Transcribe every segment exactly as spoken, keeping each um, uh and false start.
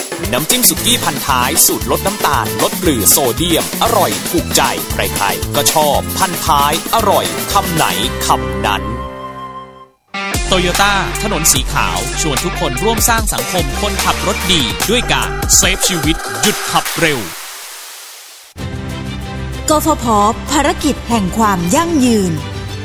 น้ำจิ้มสุกี้พันท้ายสูตรลดน้ำตาลลดเกลือโซเดียมอร่อยถูกใจใครๆก็ชอบพันท้ายอร่อยคำไหนคำนั้นโตโยต้าถนนสีขาวชวนทุกคนร่วมสร้างสังคมคนขับรถดีด้วยการเซฟชีวิตหยุดขับเร็วกฟผ.ภารกิจแห่งความยั่งยืน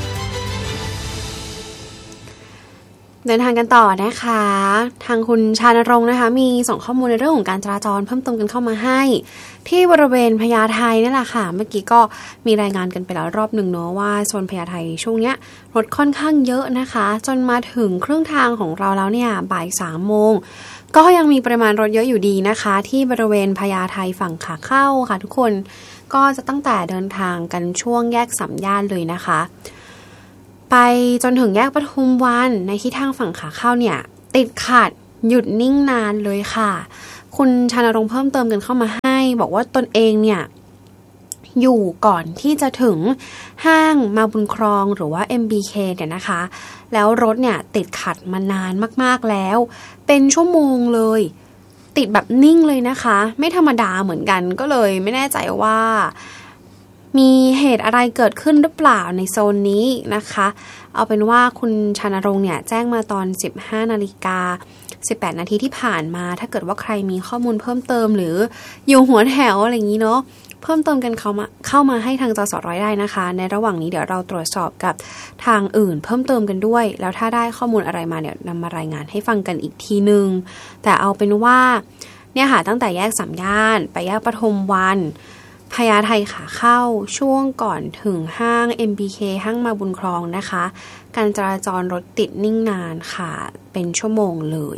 เดินทางกันต่อนะคะทางคุณชานรงค์นะคะมีส่งข้อมูลในเรื่องของการจราจรเพิ่มเติมกันเข้ามาให้ที่บริเวณพญาไทนี่แหละค่ะเมื่อกี้ก็มีรายงานกันไปแล้วรอบหนึ่งเนาะว่าโซนพญาไทช่วงเนี้ยรถค่อนข้างเยอะนะคะจนมาถึงครึ่งทางของเราแล้วเนี่ยบ่ายสามโมงก็ยังมีปริมาณรถเยอะอยู่ดีนะคะที่บริเวณพญาไทฝั่งขาเข้าค่ะทุกคนก็จะตั้งแต่เดินทางกันช่วงแยกสามย่านเลยนะคะไปจนถึงแยกปทุมวันในที่ทางฝั่งขาเข้าเนี่ยติดขัดหยุดนิ่งนานเลยค่ะคุณชานรงค์เพิ่มเติมกันเข้ามาให้บอกว่าตนเองเนี่ยอยู่ก่อนที่จะถึงห้างมาบุญครองหรือว่า เอ็ม บี เค เนี่ยนะคะแล้วรถเนี่ยติดขัดมานานมากๆแล้วเป็นชั่วโมงเลยติดแบบนิ่งเลยนะคะไม่ธรรมดาเหมือนกันก็เลยไม่แน่ใจว่ามีเหตุอะไรเกิดขึ้นหรือเปล่าในโซนนี้นะคะเอาเป็นว่าคุณชานรงค์เนี่ยแจ้งมาตอน สิบห้านาฬิกาสิบแปดนาทีที่ผ่านมาถ้าเกิดว่าใครมีข้อมูลเพิ่มเติมหรืออยู่หัวแถวอะไรอย่างนี้เนาะเพิ่มเติมกันเข้ามาเข้ามาให้ทางจสร้อยได้นะคะในระหว่างนี้เดี๋ยวเราตรวจสอบกับทางอื่นเพิ่มเติมกันด้วยแล้วถ้าได้ข้อมูลอะไรมาเดี๋ยวนำมารายงานให้ฟังกันอีกทีนึงแต่เอาเป็นว่าเนี่ยค่ะตั้งแต่แยกสามย่านไปแยกปทุมวันพญาไทขาเข้าช่วงก่อนถึงห้าง เอ็ม บี เค ห้างมาบุญครองนะคะการจราจรรถติดนิ่งนานค่ะเป็นชั่วโมงเลย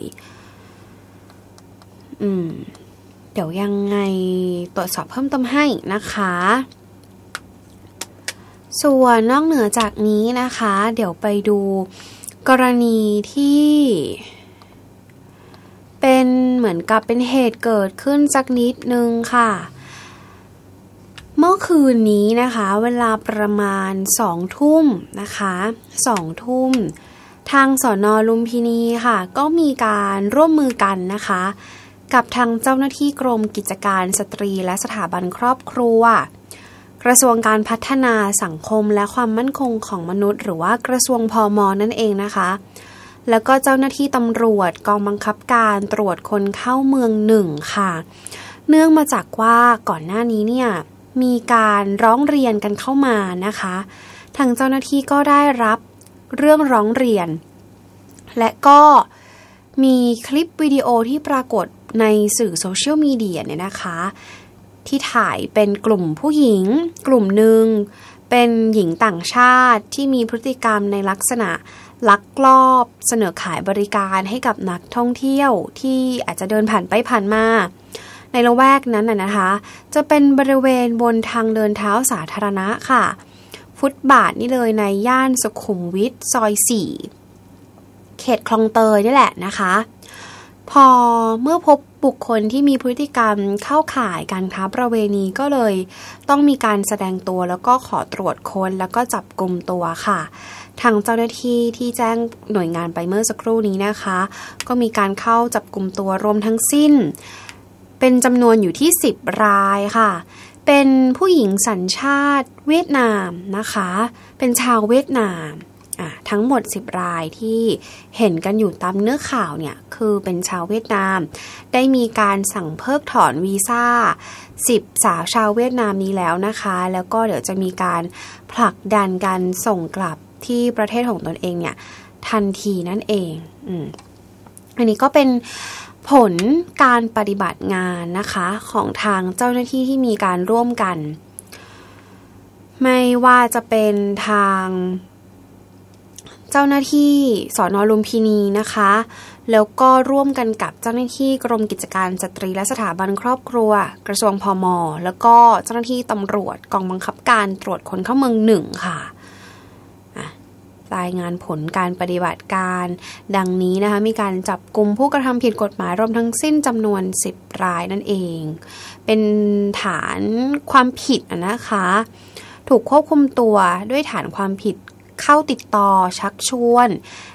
อืมเดี๋ยวยังไงตรวจสอบเพิ่มเติมให้นะคะส่วนนอกเหนือจากนี้นะคะเดี๋ยวไปดูกรณีที่เป็นเหมือนกับเป็นเหตุเกิดขึ้นสักนิดนึงค่ะเมื่อคืนนี้นะคะเวลาประมาณสองทุ่มนะคะสองทุ่มทางสน.ลุมพินีค่ะก็มีการร่วมมือกันนะคะกับทางเจ้าหน้าที่กรมกิจการสตรีและสถาบันครอบครัวกระทรวงการพัฒนาสังคมและความมั่นคงของมนุษย์หรือว่ากระทรวงพม.นั่นเองนะคะแล้วก็เจ้าหน้าที่ตำรวจกองบังคับการตรวจคนเข้าเมืองหนึ่งค่ะเนื่องมาจากว่าก่อนหน้านี้เนี่ยมีการร้องเรียนกันเข้ามานะคะทางเจ้าหน้าที่ก็ได้รับเรื่องร้องเรียนและก็มีคลิปวิดีโอที่ปรากฏในสื่อโซเชียลมีเดียเนี่ยนะคะที่ถ่ายเป็นกลุ่มผู้หญิงกลุ่มหนึ่งเป็นหญิงต่างชาติที่มีพฤติกรรมในลักษณะลักลอบเสนอขายบริการให้กับนักท่องเที่ยวที่อาจจะเดินผ่านไปผ่านมาในละแวกนั้นน่ะนะคะจะเป็นบริเวณบนทางเดินเท้าสาธารณะค่ะฟุตบาทนี่เลยในย่านสุขุมวิทซอยสี่เขตคลองเตยนี่แหละนะคะพอเมื่อพบบุคคลที่มีพฤติกรรมเข้าข่ายการค้าประเวณีก็เลยต้องมีการแสดงตัวแล้วก็ขอตรวจค้นแล้วก็จับกุมตัวค่ะทางเจ้าหน้าที่ที่แจ้งหน่วยงานไปเมื่อสักครู่นี้นะคะก็มีการเข้าจับกุมตัวรวมทั้งสิ้นเป็นจำนวนอยู่ที่สิบรายค่ะเป็นผู้หญิงสัญชาติเวียดนามนะคะเป็นชาวเวียดนามอ่ะทั้งหมดสิบรายที่เห็นกันอยู่ตามเนื้อข่าวเนี่ยคือเป็นชาวเวียดนามได้มีการสั่งเพิกถอนวีซ่าสิบสาวชาวเวียดนามนี้แล้วนะคะแล้วก็เดี๋ยวจะมีการผลักดันการส่งกลับที่ประเทศของตนเองเนี่ยทันทีนั่นเองอืมอันนี้ก็เป็นผลการปฏิบัติงานนะคะของทางเจ้าหน้าที่ที่มีการร่วมกันไม่ว่าจะเป็นทางเจ้าหน้าที่สน.ลุมพินีนะคะแล้วก็ร่วมกันกับเจ้าหน้าที่กรมกิจการสตรีและสถาบันครอบครัวกระทรวงพม.แล้วก็เจ้าหน้าที่ตำรวจกองบังคับการตรวจคนเข้าเมืองหนึ่งค่ะรายงานผลการปฏิบัติการดังนี้นะคะมีการจับกุมผู้กระทำผิดกฎหมายรวมทั้งสิ้นจำนวนสิบรายนั่นเองเป็นฐานความผิดนะคะถูกควบคุมตัวด้วยฐานความผิดเข้าติดต่อชักชวน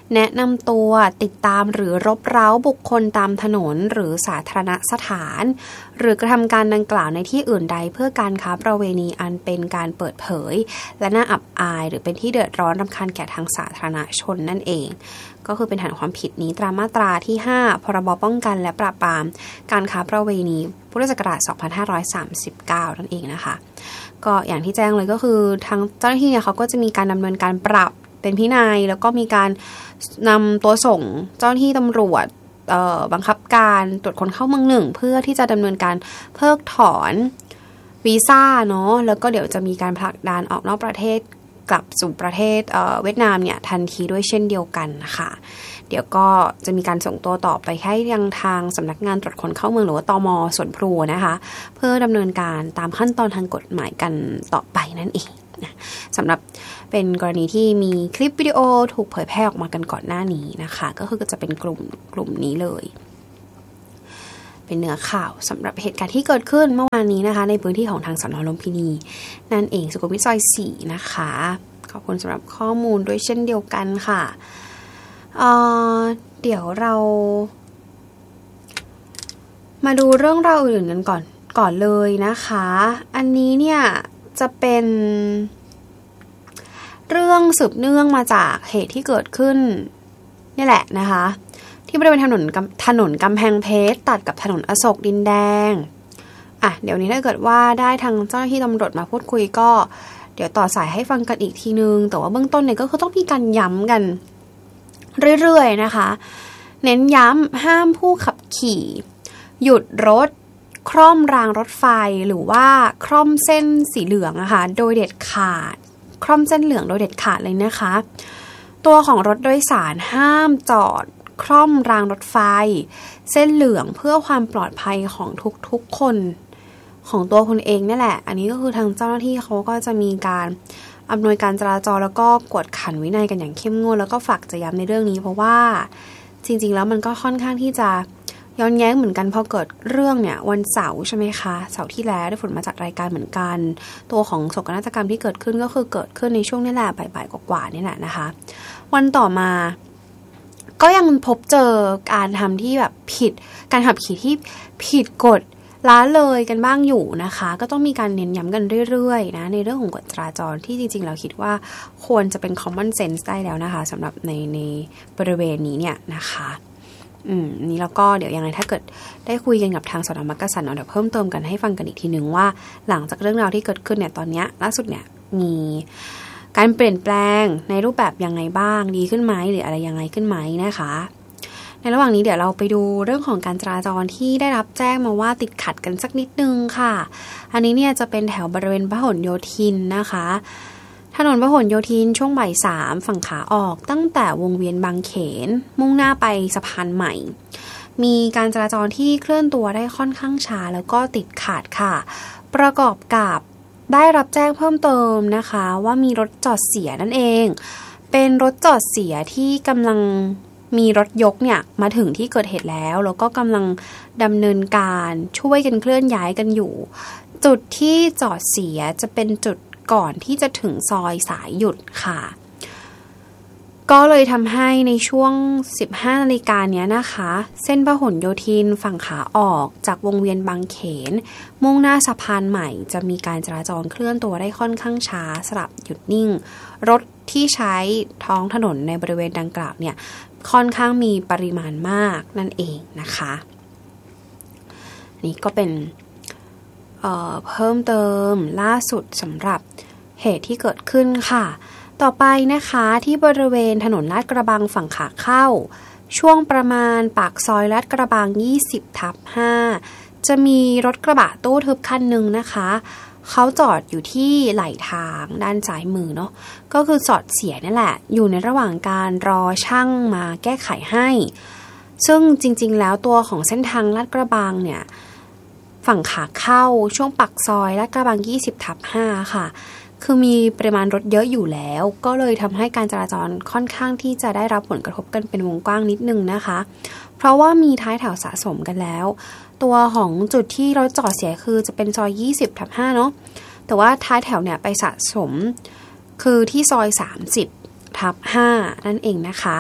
แนะนำตัวติดตามหรือรบเร้าบุคคลตามถนนหรือสาธารณสถานหรือกระทำการดังกล่าวในที่อื่นใดเพื่อการค้าประเวณีอันเป็นการเปิดเผยและน่าอับอายหรือเป็นที่เดือดร้อนรำคาญแก่ทางสาธารณชนนั่นเองก็คือเป็นฐานความผิดนี้ตามมาตราที่ห้าพรบป้องกันและปราบปรามการค้าประเวณีพุทธศักราชสองพันห้าร้อยสามสิบเก้านั่นเองนะคะก็อย่างที่แจ้งเลยก็คือทางเจ้าหน้าที่เนี่ยเขาก็จะมีการดำเนินการปรับเป็นพินัยแล้วก็มีการนำตัวส่งเจ้าหน้าที่ตำรวจบังคับการตรวจคนเข้าเมืองหนึ่งเพื่อที่จะดำเนินการเพิกถอนวีซ่าเนาะแล้วก็เดี๋ยวจะมีการผลักดันออกนอกประเทศกลับสู่ประเทศ เ, เวียดนามเนี่ยทันทีด้วยเช่นเดียวกันนะคะเดี๋ยวก็จะมีการส่งตัวต่อไปให้ยังทางสำนักงานตรวจคนเข้าเมืองหรือว่าตม.สวนพลูนะคะเพื่อดำเนินการตามขั้นตอนทางกฎหมายกันต่อไปนั่นเองนะสำหรับเป็นกรณีที่มีคลิปวิดีโอถูกเผยแพร่ออกมากันก่อนหน้านี้นะคะก็คือจะเป็นกลุ่มกลุ่มนี้เลยเป็นเนื้อข่าวสำหรับเหตุการณ์ที่เกิดขึ้นเมื่อวานนี้นะคะในพื้นที่ของทางสน.ลุมพินีนั่นเองสุขุมวิทซอยสี่นะคะขอบคุณสำหรับข้อมูลด้วยเช่นเดียวกันค่ะเอ่อเดี๋ยวเรามาดูเรื่องราวอื่นกันก่อนก่อนเลยนะคะอันนี้เนี่ยจะเป็นเรื่องสืบเนื่องมาจากเหตุที่เกิดขึ้นนี่แหละนะคะที่บริเวณถนนถนนกำแพงเพชรตัดกับถนนอโศกดินแดงอ่ะเดี๋ยวนี้ถ้าเกิดว่าได้ทางเจ้าหน้าที่ตำรวจมาพูดคุยก็เดี๋ยวต่อสายให้ฟังกันอีกทีนึงแต่ว่าเบื้องต้นเนี่ยก็คือต้องมีการย้ำกันเรื่อยๆนะคะเน้นย้ำห้ามผู้ขับขี่หยุดรถคร่อมรางรถไฟหรือว่าคร่อมเส้นสีเหลืองอะค่ะโดยเด็ดขาดคร่อมเส้นเหลืองโดยเด็ดขาดเลยนะคะตัวของรถโดยสารห้ามจอดคร่อมรางรถไฟเส้นเหลืองเพื่อความปลอดภัยของทุกๆคนของตัวคุณเองนี่แหละอันนี้ก็คือทางเจ้าหน้าที่เขาก็จะมีการอำนวยการจราจรแล้วก็กวดขันวินัยกันอย่างเข้มงวดแล้วก็ฝากจะย้ำในเรื่องนี้เพราะว่าจริงๆแล้วมันก็ค่อนข้างที่จะย้อนแย้งเหมือนกันพอเกิดเรื่องเนี่ยวันเสาร์ใช่ไหมคะเสาร์ที่แล้วได้ผลมาจากรายการเหมือนกันตัวของโศกนาฏกรรมที่เกิดขึ้นก็คือเกิดขึ้นในช่วงนี้แหละบ่ายๆกว่าๆนี่แหละนะคะวันต่อมาก็ยังพบเจอการทำที่แบบผิดการขับขี่ที่ผิดกฎล้าเลยกันบ้างอยู่นะคะก็ต้องมีการเน้นย้ำกันเรื่อยๆนะในเรื่องของกฎจราจรที่จริงๆเราคิดว่าควรจะเป็น common sense ได้แล้วนะคะสำหรับในในบริเวณนี้เนี่ยนะคะอืมนี่แล้วก็เดี๋ยวยังไงถ้าเกิดได้คุยกันกับทางสน.มักกะสันเดี๋ยวเพิ่มเติมกันให้ฟังกันอีกทีนึงว่าหลังจากเรื่องราวที่เกิดขึ้นเนี่ยตอนนี้ล่าสุดเนี่ยมีการเปลี่ยนแปลงในรูปแบบยังไงบ้างดีขึ้นไหมหรืออะไรยังไงขึ้นไหมนะคะในระหว่างนี้เดี๋ยวเราไปดูเรื่องของการจราจรที่ได้รับแจ้งมาว่าติดขัดกันสักนิดนึงค่ะอันนี้เนี่ยจะเป็นแถวบริเวณพหลโยธินนะคะถนนพหลโยธินช่วงบ่ายสามฝั่งขาออกตั้งแต่วงเวียนบางเขนมุ่งหน้าไปสะพานใหม่มีการจราจรที่เคลื่อนตัวได้ค่อนข้างช้าแล้วก็ติดขัดค่ะประกอบกับได้รับแจ้งเพิ่มเติมนะคะว่ามีรถจอดเสียนั่นเองเป็นรถจอดเสียที่กำลังมีรถยกเนี่ยมาถึงที่เกิดเหตุแล้วแล้วก็กำลังดำเนินการช่วยกันเคลื่อนย้ายกันอยู่จุดที่จอดเสียจะเป็นจุดก่อนที่จะถึงซอยสายหยุดค่ะก็เลยทำให้ในช่วง สิบห้านาฬิกาเนี้ยนะคะเส้นพหลโยธินฝั่งขาออกจากวงเวียนบางเขนมุ่งหน้าสะพานใหม่จะมีการจราจรเคลื่อนตัวได้ค่อนข้างช้าสลับหยุดนิ่งรถที่ใช้ท้องถนนในบริเวณดังกล่าวเนี่ยค่อนข้างมีปริมาณมากนั่นเองนะคะนี่ก็เป็นเอ่อเพิ่มเติมล่าสุดสำหรับเหตุที่เกิดขึ้นค่ะต่อไปนะคะที่บริเวณถนนลาดกระบังฝั่งขาเข้าช่วงประมาณปากซอยลาดกระบัง ยี่สิบทับห้า จะมีรถกระบะตู้ทึบคันหนึ่งนะคะเขาจอดอยู่ที่ไหลทางด้านซ้ายมือเนาะก็คือจอดเสียนั่นแหละอยู่ในระหว่างการรอช่างมาแก้ไขให้ซึ่งจริงๆแล้วตัวของเส้นทางลาดกระบังเนี่ยฝั่งขาเข้าช่วงปากซอยลาดกระบัง ยี่สิบทับห้า ค่ะคือมีปริมาณรถเยอะอยู่แล้วก็เลยทำให้การจราจรค่อนข้างที่จะได้รับผลกระทบกันเป็นวงกว้างนิดนึงนะคะเพราะว่ามีท้ายแถวสะสมกันแล้วตัวของจุดที่รถจอดเสียคือจะเป็นซอย ยี่สิบทับห้า เนาะแต่ว่าท้ายแถวเนี่ยไปสะสมคือที่ซอย สามสิบทับห้า นั่นเองนะคะ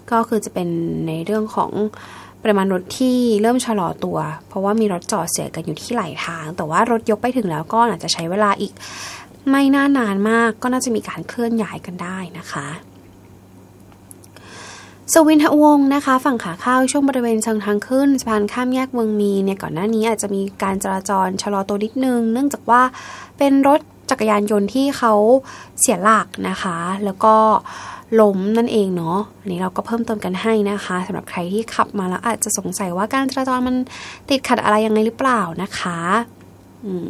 ก็คือจะเป็นในเรื่องของปริมาณรถที่เริ่มชะลอตัวเพราะว่ามีรถจอดเสียกันอยู่ที่หลายทางแต่ว่ารถยกไปถึงแล้วก็อาจจะใช้เวลาอีกไม่น่านานมากก็น่าจะมีการเคลื่อนย้ายกันได้นะคะสวินทวงศ์นะคะฝั่งขาเข้าช่วงบริเวณเชิงทางขึ้นสะพานข้ามแยกเมืองมีเนี่ยก่อนหน้านี้อาจจะมีการจราจรชะลอตัวนิดนึงเนื่องจากว่าเป็นรถจักรยานยนต์ที่เขาเสียหลักนะคะแล้วก็ล้มนั่นเองเนาะอันนี้เราก็เพิ่มเติมกันให้นะคะสำหรับใครที่ขับมาแล้วอาจจะสงสัยว่าการจราจรมันติดขัดอะไรยังไงหรือเปล่านะคะอืม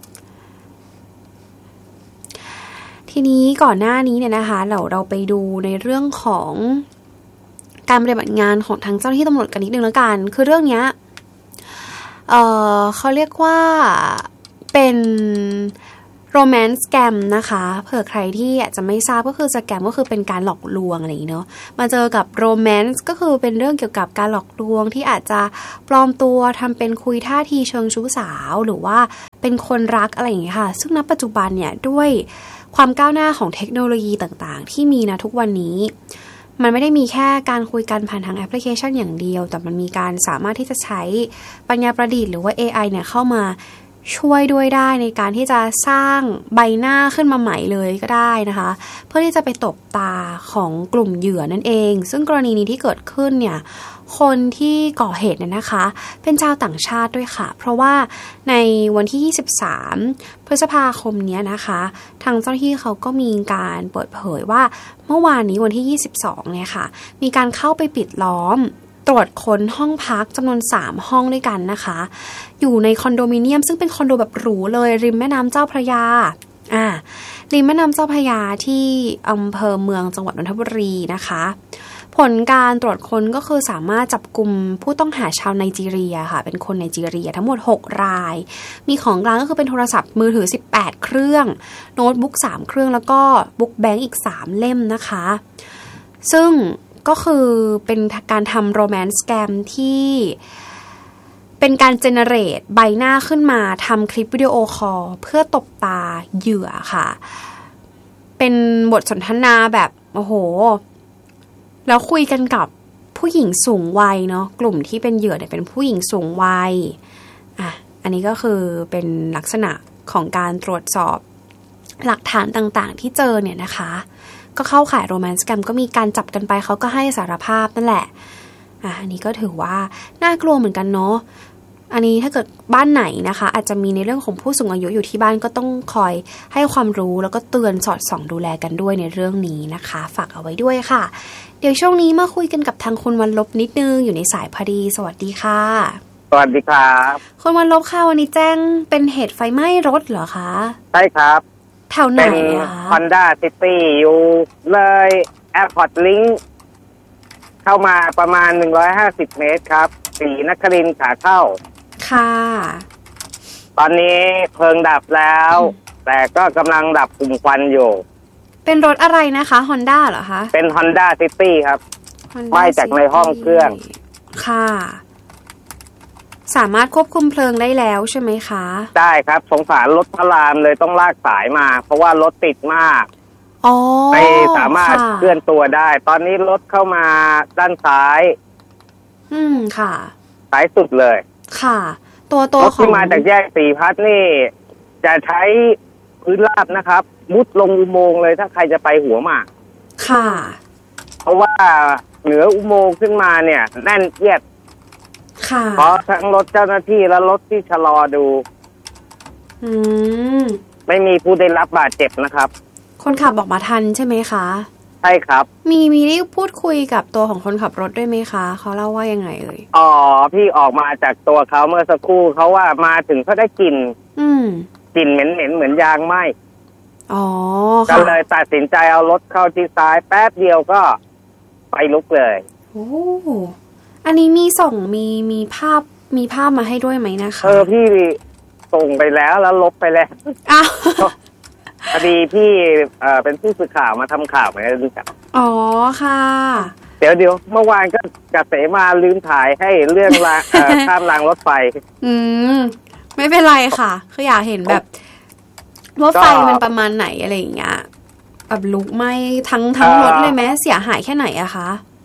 ทีนี้ก่อนหน้านี้เนี่ยนะคะเราเราไปดูในเรื่องของการปฏิบัติงานของทางเจ้าหน้าที่ตำรวจกันนิดนึงแล้วกันคือเรื่องนี้เอ่อเขาเรียกว่าเป็นโรแมนต์สแกมนะคะเผื่อใครที่อาจจะไม่ทราบก็คือสแกมก็คือเป็นการหลอกลวงอะไรอย่างนี้เนาะมาเจอกับโรแมนต์ก็คือเป็นเรื่องเกี่ยวกับการหลอกลวงที่อาจจะปลอมตัวทำเป็นคุยท่าทีเชิงชู้สาวหรือว่าเป็นคนรักอะไรอย่างนี้ค่ะซึ่งณปัจจุบันเนี่ยด้วยความก้าวหน้าของเทคโนโลยีต่างๆที่มีนะทุกวันนี้มันไม่ได้มีแค่การคุยกันผ่านทางแอปพลิเคชันอย่างเดียวแต่มันมีการสามารถที่จะใช้ปัญญาประดิษฐ์หรือว่า เอ ไอ เนี่ยเข้ามาช่วยด้วยได้ในการที่จะสร้างใบหน้าขึ้นมาใหม่เลยก็ได้นะคะเพื่อที่จะไปตบตาของกลุ่มเหยื่อนั่นเองซึ่งกรณีนี้ที่เกิดขึ้นเนี่ยคนที่ก่อเหตุเนี่ยนะคะเป็นชาวต่างชาติด้วยค่ะเพราะว่าในวันที่ยี่สิบสามพฤษภาคมนี้นะคะทางเจ้าหน้าที่เขาก็มีการเปิดเผยว่าเมื่อวานนี้วันที่ยี่สิบสองเนี่ยค่ะมีการเข้าไปปิดล้อมตรวจค้นห้องพักจำนวนสามห้องด้วยกันนะคะอยู่ในคอนโดมิเนียมซึ่งเป็นคอนโดแบบหรูเลยริมแม่น้ำเจ้าพระยาอ่าริมแม่น้ำเจ้าพระยาที่อำเภอเมืองจังหวัดนนทบุรีนะคะผลการตรวจค้นก็คือสามารถจับกุมผู้ต้องหาชาวไนจีเรียค่ะเป็นคนไนจีเรียทั้งหมดหกรายมีของกลางก็คือเป็นโทรศัพท์มือถือสิบแปดเครื่องโน้ตบุ๊กสามเครื่องแล้วก็บุ๊กแบงค์อีกสามเล่มนะคะซึ่งก็คือเป็นการทำโรแมนต์สแกมที่เป็นการเจเนเรตใบหน้าขึ้นมาทำคลิปวิดีโอคอลเพื่อตบตาเหยื่อค่ะเป็นบทสนทนาแบบโอ้โหแล้วคุยกันกับผู้หญิงสูงวัยเนาะกลุ่มที่เป็นเหยื่อเนี่ยเป็นผู้หญิงสูงวัยอ่ะอันนี้ก็คือเป็นลักษณะของการตรวจสอบหลักฐานต่างๆที่เจอเนี่ยนะคะก็เข้าข่ายโรแมนต์สแกมก็มีการจับกันไปเขาก็ให้สารภาพนั่นแหละอ่ะอันนี้ก็ถือว่าน่ากลัวเหมือนกันเนาะอันนี้ถ้าเกิดบ้านไหนนะคะอาจจะมีในเรื่องของผู้สูงอายุอยู่ที่บ้านก็ต้องคอยให้ความรู้แล้วก็เตือนสอดส่องดูแลกันด้วยในเรื่องนี้นะคะฝากเอาไว้ด้วยค่ะเดี๋ยวช่วงนี้มาคุยกันกับทางคุณวันลบนิดนึงอยู่ในสายพอดีสวัสดีค่ะสวัสดีครับคุณวันลบค่ะวันนี้แจ้งเป็นเหตุไฟไหม้รถเหรอคะใช่ครับแถวไหนคะ Honda City อยู่เลย Airport Link เข้ามาประมาณหนึ่งร้อยห้าสิบเมตรครับศรีนครินทร์ขาเข้าค่ะตอนนี้เพลิงดับแล้วแต่ก็กำลังดับกลุ่มควันอยู่เป็นรถอะไรนะคะ Honda เหรอคะเป็น Honda City ครับไหม้จากในห้องเครื่องค่ะสามารถควบคุมเพลิงได้แล้วใช่ไหมคะได้ครับสงสารรถพระรามเลยต้องลากสายมาเพราะว่ารถติดมากอ๋อไม่สามารถเคลื่อนตัวได้ตอนนี้รถเข้ามาด้านซ้ายอืมค่ะสายสุดเลยค่ะตัวตัวของรถที่มาจากแยกสี่พัฒน์นี่จะใช้พื้นราบนะครับมุดลงอุโมงค์เลยถ้าใครจะไปหัวหมากค่ะเพราะว่าเหนืออุโมงค์ขึ้นมาเนี่ยแน่นเอียดค่ะเพราะทั้งรถเจ้าหน้าที่และรถที่ชะลอดูอืมไม่มีผู้ได้รับบาดเจ็บนะครับคนขับออกมาทันใช่ไหมคะใช่ครับมีมีได้พูดคุยกับตัวของคนขับรถด้วยไหมคะเขาเล่าว่ายังไงเอ่ยอ๋อพี่ออกมาจากตัวเขาเมื่อสักครู่เขาว่ามาถึงเขาได้กลิ่นอืมกลิ่นเหม็นเหม็นเหมือนยางไหม้อ๋อก็เลยตัดสินใจเอารถเข้าที่ซ้ายแป๊บเดียวก็ไปลุกเลยโอ้อันนี้มีส่งมีมีภาพมีภาพมาให้ด้วยไหมนะคะเออพี่ส่งไปแล้วแล้วลบไปแล้วอ้าวพอดีพี่เอ่อเป็นผู้สื่อข่าวมาทำข่าวเหมือนกันรู้จักอ๋อค่ะเดี๋ยวเดี๋ยวเมื่อวานก็กระเสมาลืมถ่ายให้เรื่องรางข้ามรางรถไฟอืมไม่เป็นไรค่ะคืออยากเห็นแบบรถไฟมันประมาณไหนอะไรอย่างเงี้ยแบบลุกไหม้ทั้งทั้งรถเลยไหมเสียหายแค่ไหนอะคะ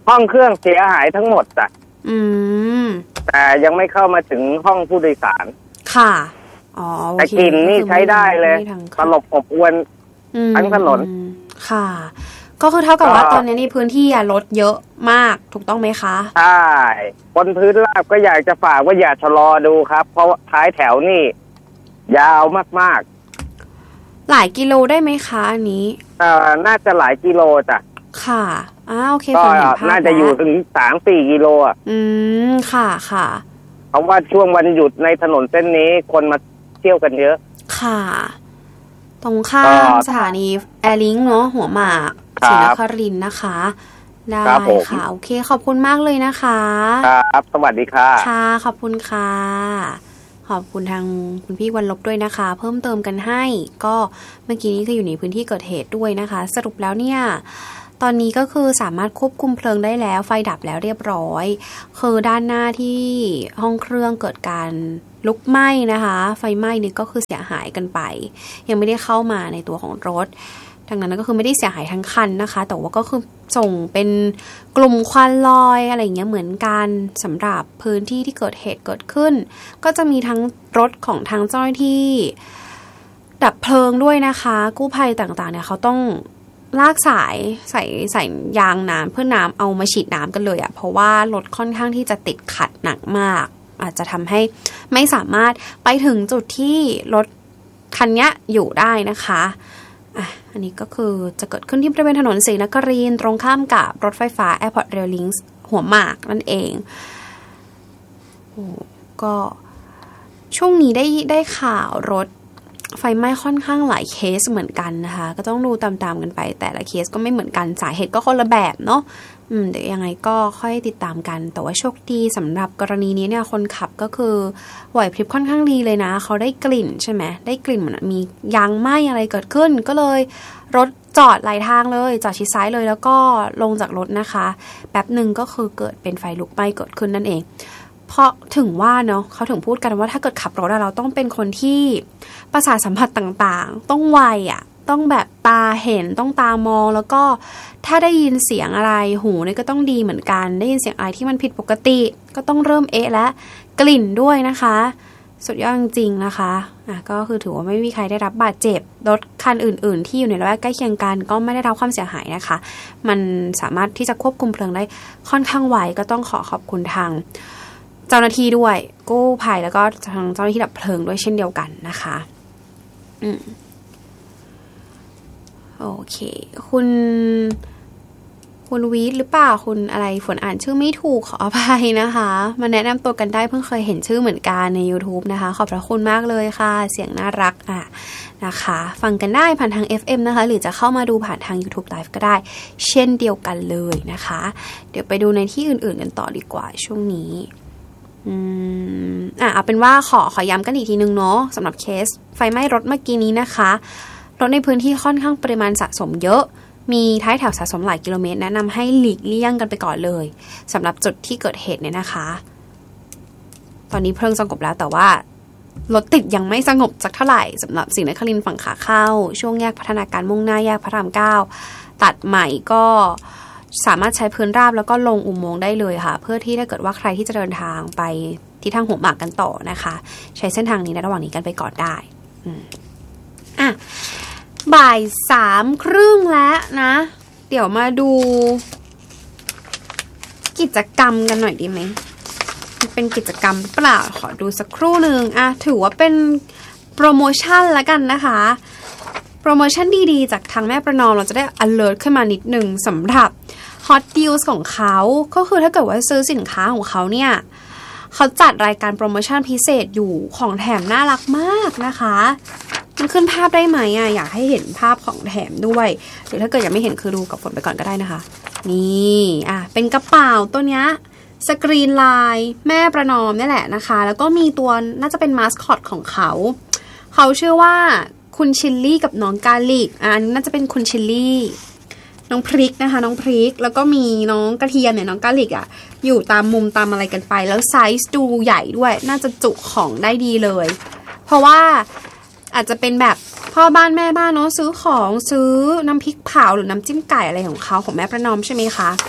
ห้องเครื่องเสียหายทั้งหมดจ้ะอืมแต่ยังไม่เข้ามาถึงห้องผู้โดยสารค่ะอ๋อแต่กลิ่นนี่ใช้ได้เลยตลบอบอวนทั้งถนนค่ะก็คือเท่ากับว่าตอนนี้ในพื้นที่รถเยอะมากถูกต้องไหมคะใช่บนพื้นราบก็อยากจะฝากว่าอย่าชะลอดูครับเพราะท้ายแถวนี่ยาวมากๆหลายกิโลได้ไหมคะอันนี้เอ่อน่าจะหลายกิโลจ้ะค่ะอ้าวโอเคก็น่าจะอยู่ถึงสามสี่กิโลอ่ะอืมค่ะค่ะเพราะว่าช่วงวันหยุดในถนนเส้นนี้คนมาเที่ยวกันเยอะค่ะตรงข้ามสถานีแอร์ลิงก์เนาะหัวหมากศรีนครินทร์นะคะได้ค่ะโอเคขอบคุณมากเลยนะคะครับสวัสดีค่ะค่ะขอบคุณค่ะขอบคุณทางคุณพี่วันลบด้วยนะคะเพิ่มเติมกันให้ก็เมื่อกี้นี้คืออยู่ในพื้นที่เกิดเหตุด้วยนะคะสรุปแล้วเนี่ยตอนนี้ก็คือสามารถควบคุมเพลิงได้แล้วไฟดับแล้วเรียบร้อยคือด้านหน้าที่ห้องเครื่องเกิดการลุกไหม้นะคะไฟไหม้นี่ก็คือเสียหายกันไปยังไม่ได้เข้ามาในตัวของรถดังนั้นก็คือไม่ได้เสียหายทั้งคันนะคะแต่ว่าก็คือส่งเป็นกลุ่มควันลอยอะไรอย่างเงี้ยเหมือนกันสำหรับพื้นที่ที่เกิดเหตุเกิดขึ้นก็จะมีทั้งรถของทางเจ้าหน้าที่ดับเพลิงด้วยนะคะกู้ภัยต่างๆเนี่ยเขาต้องลากสายใส่ใส่ยางน้ำเพื่อน้ำเอามาฉีดน้ำกันเลยอะเพราะว่ารถค่อนข้างที่จะติดขัดหนักมากอาจจะทำให้ไม่สามารถไปถึงจุดที่รถคันนี้อยู่ได้นะคะอ่ะอันนี้ก็คือจะเกิดขึ้นที่บริเวณถนนศรีนครินทร์ตรงข้ามกับรถไฟฟ้า Airport Rail Links หัวหมากนั่นเองโอ้ก็ช่วงนี้ได้ได้ข่าวรถไฟไหม้ค่อนข้างหลายเคสเหมือนกันนะคะก็ต้องดูตามๆกันไปแต่ละเคสก็ไม่เหมือนกันสาเหตุก็คนละแบบเนาะอืมเดี๋ยวยังไงก็ค่อยติดตามกันแต่ว่าโชคดีสำหรับกรณีนี้เนี่ยคนขับก็คือไหวพริบค่อนข้างดีเลยนะเขาได้กลิ่นใช่ไหมได้กลิ่นเหมือนมียางไหม้อะไรเกิดขึ้นก็เลยรถจอดหลายทางเลยจอดชิดซ้ายเลยแล้วก็ลงจากรถนะคะแป๊บหนึ่งก็คือเกิดเป็นไฟลุกไหม้เกิดขึ้นนั่นเองเพราะถึงว่าเนาะเขาถึงพูดกันว่าถ้าเกิดขับรถเราต้องเป็นคนที่ประสาทสัมผัสต่างๆต้องไวอ่ะต้องแบบตาเห็นต้องตามองแล้วก็ถ้าได้ยินเสียงอะไรหูเนี่ยก็ต้องดีเหมือนกันได้ยินเสียงอะไรที่มันผิดปกติก็ต้องเริ่มเอะและกลิ่นด้วยนะคะสุดยอดจริงๆนะคะอ่ะก็คือถือว่าไม่มีใครได้รับบาดเจ็บรถคันอื่นๆที่อยู่ในละแวกใกล้เคียงกันก็ไม่ได้รับความเสียหายนะคะมันสามารถที่จะควบคุมเพลิงได้ค่อนข้างไวก็ต้องขอขอบคุณทางเจ้าหน้าที่ด้วยกู้ภัยแล้วก็ทางเจ้าหน้าที่ดับเพลิงด้วยเช่นเดียวกันนะคะอืมโอเคคุณคุณวีทหรือเปล่าคุณอะไรฝนอ่านชื่อไม่ถูกขออภัยนะคะมาแนะนำตัวกันได้เพิ่งเคยเห็นชื่อเหมือนกันใน YouTube นะคะขอบพระคุณมากเลยค่ะเสียงน่ารักอ่ะนะคะฟังกันได้ผ่านทาง เอฟ เอ็ม นะคะหรือจะเข้ามาดูผ่านทาง YouTube Live ก็ได้เช่นเดียวกันเลยนะคะเดี๋ยวไปดูในที่อื่นๆกันต่อดีกว่าช่วงนี้อืมอ่ะเอาเป็นว่าขอขอย้ำกันอีกทีนึงเนาะสำหรับเคสไฟไหม้รถเมื่อกี้นี้นะคะรถในพื้นที่ค่อนข้างปริมาณสะสมเยอะมีท้ายแถวสะสมหลายกิโลเมตรแนะนำให้หลีกเลี่ยงกันไปก่อนเลยสำหรับจุดที่เกิดเหตุเนี่ยนะคะตอนนี้เพลิงสงบแล้วแต่ว่ารถติดยังไม่สงบสักเท่าไหร่สำหรับศรีนครินทร์ฝั่งขาเข้าช่วงแยกพัฒนาการมุ่งหน้าแยกพระรามเก้าตัดใหม่ก็สามารถใช้พื้นราบแล้วก็ลงอุโมงค์ได้เลยค่ะเพื่อที่ถ้าเกิดว่าใครที่จะเดินทางไปที่ทางหัวหมากกันต่อนะคะใช้เส้นทางนี้ในระหว่างนี้กันไปก่อนได้อืมอ่ะบ่ายสามครึ่งแล้วนะเดี๋ยวมาดูกิจกรรมกันหน่อยดีไหมเป็นกิจกรรมเปล่าขอดูสักครู่หนึ่งอ่ะถือว่าเป็นโปรโมชั่นละกันนะคะโปรโมชั่นดีๆจากทางแม่ประนอมเราจะได้ alert ขึ้นมานิดนึงสำหรับ hot deals ของเขาก็คือถ้าเกิดว่าซื้อสินค้าของเขาเนี่ยเขาจัดรายการโปรโมชั่นพิเศษอยู่ของแถมน่ารักมากนะคะมันขึ้นภาพได้ไหมอ่ะอยากให้เห็นภาพของแถมด้วยหรือถ้าเกิดยังไม่เห็นคือดูกับฝนไปก่อนก็ได้นะคะนี่อ่ะเป็นกระเป๋าตัวเนี้ยสกรีนลายแม่ประนอมนี่แหละนะคะแล้วก็มีตัวน่าจะเป็นมาสคอตของเขาเขาชื่อว่าคุณชิลลี่กับน้องกาลิกอ่ะอันนี้น่าจะเป็นคุณชิลลี่น้องพริกนะคะน้องพริกแล้วก็มีน้องกระเทียมเนี่ยน้องกาลิกอ่ะอยู่ตามมุมตามอะไรกันไปแล้วไซส์ดูใหญ่ด้วยน่าจะจุของได้ดีเลยเพราะว่าอาจจะเป็นแบบพ่อบ้านแม่บ้านเนาะซื้อของซื้อน้ำพริกเผาหรือน้ำจิ้มไก่อะไรของเขาของแม่ประนอมใช่ไหมคะ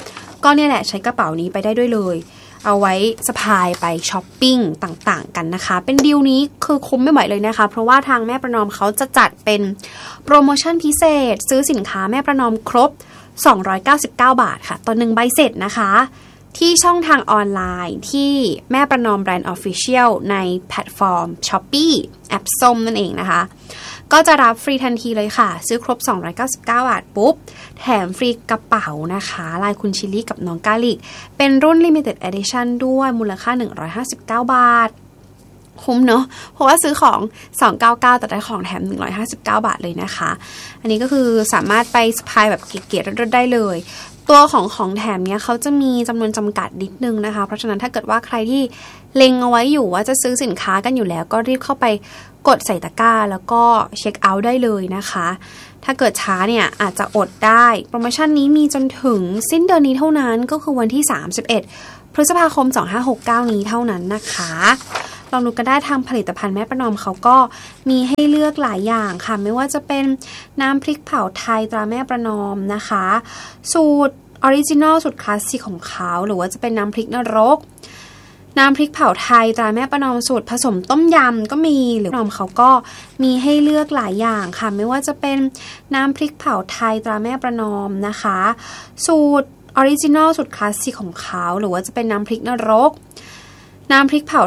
ก็เนี่ยแหละใช้กระเป๋านี้ไปได้ด้วยเลยเอาไว้สะพายไปช้อปปิ้งต่างๆกันนะคะเป็นดีลนี้คือคุ้มไม่ไหวเลยนะคะเพราะว่าทางแม่ประนอมเขาจะจัดเป็นโปรโมชั่นพิเศษซื้อสินค้าแม่ประนอมครบสองร้อยเก้าสิบเก้าบาทค่ะต่อหนึ่งใบเสร็จนะคะที่ช่องทางออนไลน์ที่แม่ประนอมแบรนด์ Official ในแพลตฟอร์ม Shopee แอปส้มนั่นเองนะคะก็จะรับฟรีทันทีเลยค่ะซื้อครบสองร้อยเก้าสิบเก้าบาทปุ๊บแถมฟรีกระเป๋านะคะลายคุณชิลลี่กับน้องกาลิกเป็นรุ่น Limited Edition ด้วยมูลค่าหนึ่งร้อยห้าสิบเก้าบาทคุ้มเนาะเพราะว่าซื้อของสองร้อยเก้าสิบเก้าแต่ได้ของแถมหนึ่งร้อยห้าสิบเก้าบาทเลยนะคะอันนี้ก็คือสามารถไปสะพายแบบเก๋ๆได้เลยตัวของของแถมเนี้ยเขาจะมีจำนวนจำกัดนิดนึงนะคะเพราะฉะนั้นถ้าเกิดว่าใครที่เล็งเอาไว้อยู่ว่าจะซื้อสินค้ากันอยู่แล้วก็รีบเข้าไปกดใส่ตะกร้าแล้วก็เช็คเอาท์ได้เลยนะคะถ้าเกิดช้าเนี่ยอาจจะอดได้โปรโมชั่นนี้มีจนถึงสิ้นเดือนนี้เท่านั้นก็คือวันที่สามสิบเอ็ดพฤษภาคมสองพันห้าร้อยหกสิบเก้านี้เท่านั้นนะคะลองดูกันได้ทางผลิตภัณฑ์แม่ประนอมเขาก็มีให้เลือกหลายอย่างค่ะไม่ว่าจะเป็นน้ำพริกเผาไทยตราแม่ประนอมนะคะสูตรออริจินอลสูตรคลาสสิกของเขาหรือว่าจะเป็นน้ำพริกนรกน้ำพริกเผาไทยตราแม่ประนอมสูตรผสมต้มยำก็มีหรือประนอมเขาก็มีให้เลือกหลายอย่างค่ะไม่ว่าจะเป็นน้ำพริกเผาไทยตราแม่ประนอมนะคะสูตรออริจินอลสูตรคลาสสิกของเขาหรือว่าจะเป็นน้ำพริกนรกน้ำพริกเผา